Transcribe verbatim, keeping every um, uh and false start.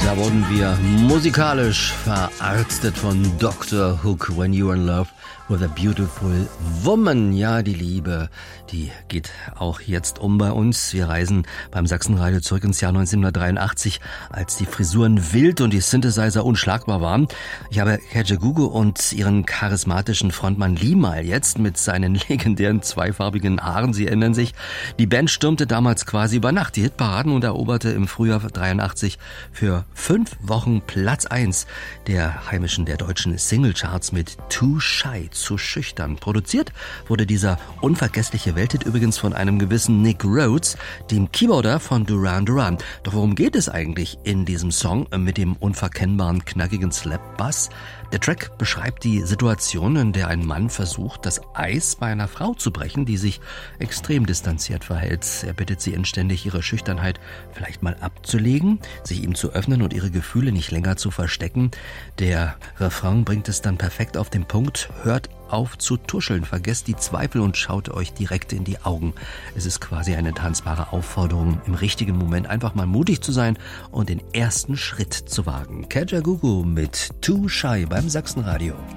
Da wurden wir musikalisch verarztet von Doktor Hook, When You're in Love with a Beautiful Woman. Ja, die Liebe, die geht auch jetzt um bei uns. Wir reisen beim Sachsenradio zurück ins Jahr neunzehnhundertdreiundachtzig, als die Frisuren wild und die Synthesizer unschlagbar waren. Ich habe Kajagoogoo und ihren charismatischen Frontmann Limahl jetzt mit seinen legendären zweifarbigen Haaren. Sie erinnern sich, die Band stürmte damals quasi über Nacht die Hitparaden und eroberte im Frühjahr dreiundachtzig für fünf Wochen Platz eins der heimischen, der deutschen Singlecharts mit Too Shy, zu schüchtern. Produziert wurde dieser unvergessliche Welthit übrigens von einem gewissen Nick Rhodes, dem Keyboarder von Duran Duran. Doch worum geht es eigentlich in diesem Song mit dem unverkennbaren, knackigen Slap-Bass? Der Track beschreibt die Situation, in der ein Mann versucht, das Eis bei einer Frau zu brechen, die sich extrem distanziert verhält. Er bittet sie inständig, ihre Schüchternheit vielleicht mal abzulegen, sich ihm zu öffnen und ihre Gefühle nicht länger zu verstecken. Der Refrain bringt es dann perfekt auf den Punkt. Hört auf zu tuscheln, vergesst die Zweifel und schaut euch direkt in die Augen. Es ist quasi eine tanzbare Aufforderung, im richtigen Moment einfach mal mutig zu sein und den ersten Schritt zu wagen. Kajagoogoo mit Too Shy beim Sachsenradio.